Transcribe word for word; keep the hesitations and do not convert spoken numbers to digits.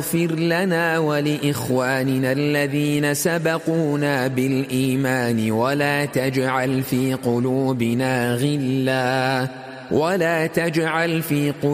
اغفر لنا ولإخواننا الذين سبقونا بالإيمان ولا تجعل في قلوبنا غلا ولا تجعل في قلوبنا